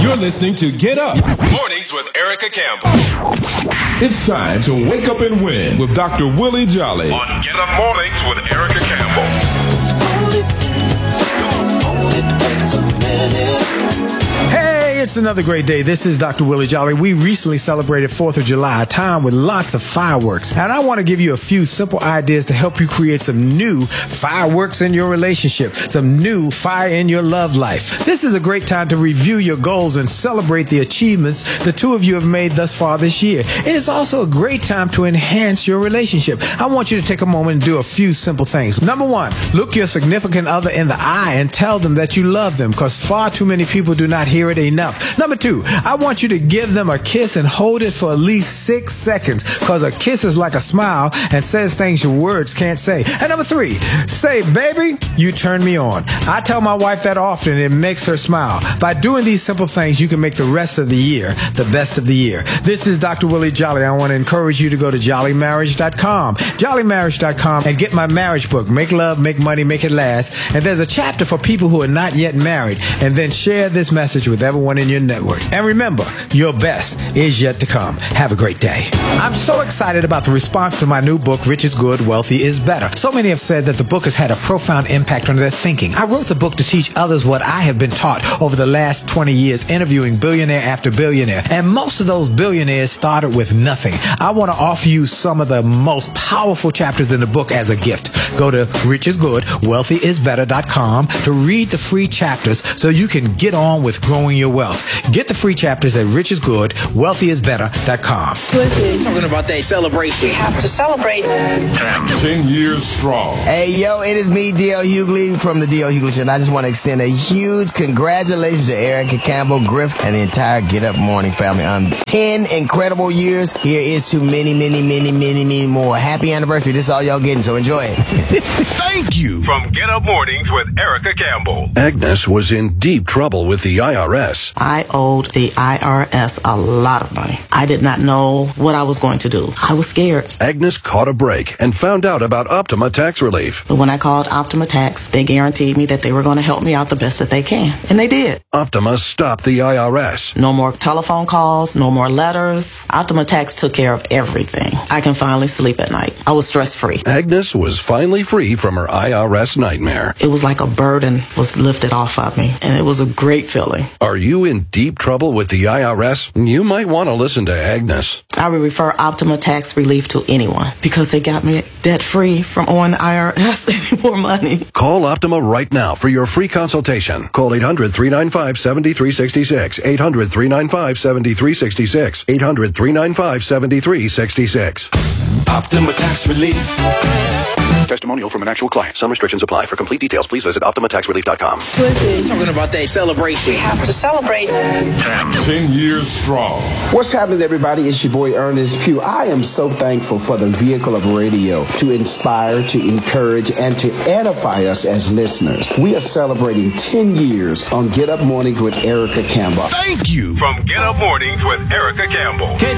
You're listening to Get Up Mornings with Erica Campbell. It's time to wake up and win with Dr. Willie Jolly on Get Up Mornings with Erica Campbell. Hey, it's another great day. This is Dr. Willie Jolly. We recently celebrated 4th of July, a time with lots of fireworks. And I want to give you a few simple ideas to help you create some new fireworks in your relationship, some new fire in your love life. This is a great time to review your goals and celebrate the achievements the two of you have made thus far this year. It is also a great time to enhance your relationship. I want you to take a moment and do a few simple things. Number one, look your significant other in the eye and tell them that you love them, because far too many people do not hear it enough. Number two, I want you to give them a kiss and hold it for at least 6 seconds, because a kiss is like a smile and says things your words can't say. And number three, say, baby, you turn me on. I tell my wife that often. It makes her smile. By doing these simple things, you can make the rest of the year the best of the year. This is Dr. Willie Jolly. I want to encourage you to go to jollymarriage.com, jollymarriage.com, and get my marriage book, Make Love, Make Money, Make It Last. And there's a chapter for people who are not yet married. And then share this message with everyone in your network. And remember, your best is yet to come. Have a great day. I'm so excited about the response to my new book, Rich is Good, Wealthy is Better. So many have said that the book has had a profound impact on their thinking. I wrote the book to teach others what I have been taught over the last 20 years, interviewing billionaire after billionaire. And most of those billionaires started with nothing. I want to offer you some of the most powerful chapters in the book as a gift. Go to richisgood.wealthyisbetter.com to read the free chapters so you can get on with growing your wealth. Get the free chapters at richisgoodwealthyisbetter.com. Talking about that celebration. We have to celebrate. 10 years strong. Hey, yo, it is me, D.L. Hughley from the D.L. Hughley Show. And I just want to extend a huge congratulations to Erica Campbell, Griff, and the entire Get Up Morning family on 10 incredible years. Here is to many, many, many, many, many more. Happy anniversary. This is all y'all getting, so enjoy it. Thank you. From Get Up Mornings with Erica Campbell. Agnes was in deep trouble with the IRS. I owed the IRS a lot of money. I did not know what I was going to do. I was scared. Agnes caught a break and found out about Optima Tax Relief. But when I called Optima Tax, they guaranteed me that they were going to help me out the best that they can. And they did. Optima stopped the IRS. No more telephone calls, no more letters. Optima Tax took care of everything. I can finally sleep at night. I was stress-free. Agnes was finally free from her IRS nightmare. It was like a burden was lifted off of me, and it was a great feeling. Are you in deep trouble with the IRS? You might want to listen to Agnes. I would refer Optima Tax Relief to anyone because they got me debt-free from owing the IRS any more money. Call Optima right now for your free consultation. Call 800-395-7366. 800-395-7366. 800-395-7366. Optima Tax Relief. Testimonial from an actual client. Some restrictions apply. For complete details, please visit OptimaTaxRelief.com. Talking about that celebration. We have to celebrate. 10 years strong. What's happening, everybody? It's your boy Ernest Pugh. I am so thankful for the vehicle of radio to inspire, to encourage, and to edify us as listeners. We are celebrating 10 years on Get Up Mornings with Erica Campbell. Thank you. From Get Up Mornings with Erica Campbell.